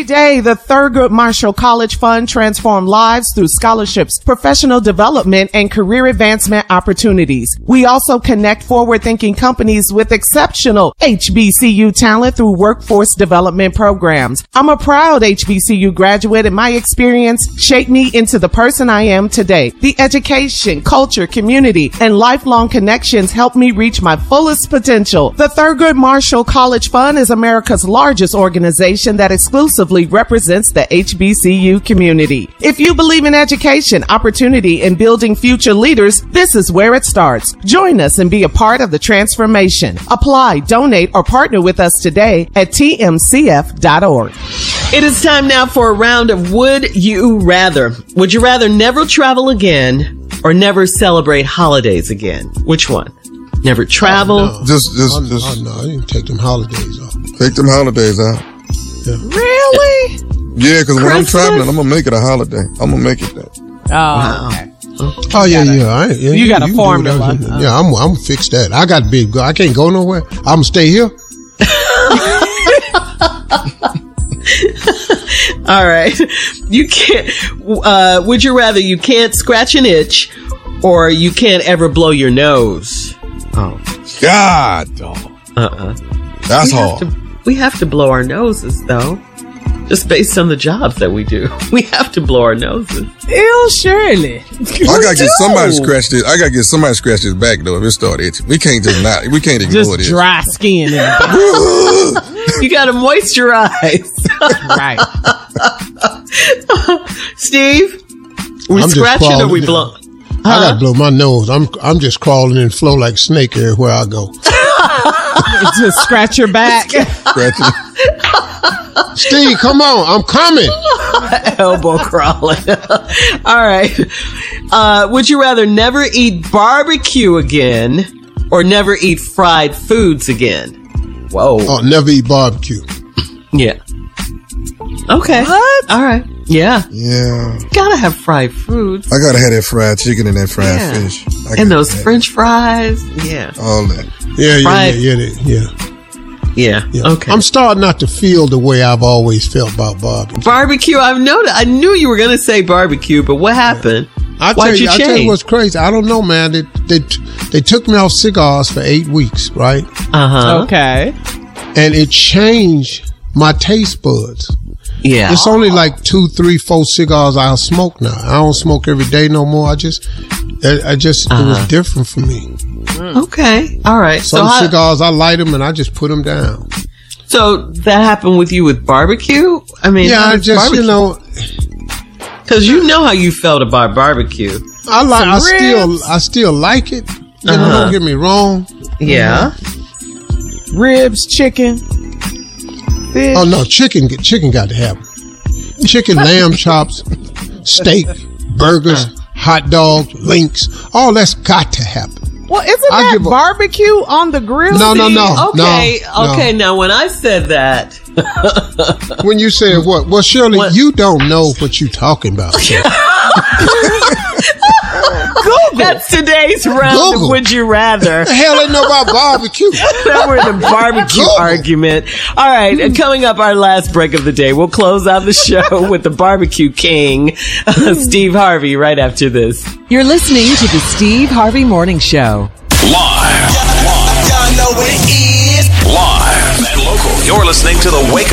Every day, the Thurgood Marshall College Fund transforms lives through scholarships, professional development, and career advancement opportunities. We also connect forward-thinking companies with exceptional HBCU talent through workforce development programs. I'm a proud HBCU graduate, and my experience shaped me into the person I am today. The education, culture, community, and lifelong connections helped me reach my fullest potential. The Thurgood Marshall College Fund is America's largest organization that exclusively represents the HBCU community. If you believe in education, opportunity, and building future leaders, this is where it starts. Join us and be a part of the transformation. Apply, donate, or partner with us today at tmcf.org. It is time now for a round of Would You Rather. Would you rather never travel again or never celebrate holidays again? Which one? Never travel? No. Just. No, I didn't take them holidays off. Take them holidays out. Yeah. Really? Yeah, because when I'm traveling, I'm going to make it a holiday. I'm going to make it that. Oh, Wow. okay. Oh, yeah. You got a can formula. do that. Yeah, I'm fix that. I got big. I can't go nowhere. I'm going to stay here. All right. You can't, would you rather you can't scratch an itch or you can't ever blow your nose? Oh. God, dog. That's hard. We have to blow our noses, though. Just based on the jobs that we do. We have to blow our noses. Ew, Shirley. I gotta get somebody to scratch this. I gotta get somebody to scratch this back though. If it started itching, we can't ignore Just this. dry skin. You gotta moisturize. Right. Steve, we I'm just scratching or we crawling. blow? I got to blow my nose. I'm just crawling and flow like a snake everywhere I go. Just scratch your back. Scratching. Steve, come on. I'm coming. Elbow crawling. All right. Would you rather never eat barbecue again or never eat fried foods again? Whoa. Oh, never eat barbecue. Yeah. Okay. What? All right. Yeah. Yeah. Gotta have fried foods. I gotta have that fried chicken and that fried Yeah. fish. And those French fries. Yeah. All that. Yeah. Yeah. Okay. I'm starting not to feel the way I've always felt about barbecue. Barbecue. I knew you were going to say barbecue, but what happened? I Why'd you tell you change? what's crazy. I don't know, man. They took me off cigars for 8 weeks, right? Uh-huh. Okay. And it changed my taste buds. Yeah. It's only like 2, 3, 4 cigars I'll smoke now. I don't smoke every day no more. It was different for me. Okay. All right. Some cigars, I light them and I just put them down. So that happened with you with barbecue? I mean, Yeah, I just, barbecue? Because you know how you felt about barbecue. I still like it. You know, don't get me wrong. Yeah. Ribs, chicken, fish. Oh no, chicken got to happen. Chicken, lamb chops, steak, burgers, hot dogs, links. All that's got to happen. Well, isn't that barbecue on the grill? No. Okay. No. Okay. Now, when I said that, When you said what? Well, Shirley, you don't know what you're talking about. that's today's round of Would You Rather. The hell ain't know about barbecue. Now we're in the barbecue argument. All right, and coming up, our last break of the day. We'll close out the show with the barbecue king, Steve Harvey, right after this. You're listening to the Steve Harvey Morning Show. Live. Y'all know what it is. Live and local. You're listening to the Wake